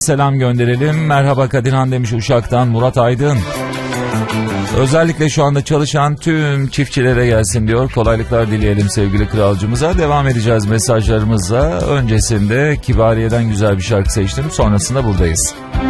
Selam gönderelim. Merhaba Kadirhan demiş Uşak'tan Murat Aydın. Özellikle şu anda çalışan tüm çiftçilere gelsin diyor. Kolaylıklar dileyelim sevgili kralcımıza. Devam edeceğiz mesajlarımızla. Öncesinde Kibariye'den güzel bir şarkı seçtim. Sonrasında buradayız.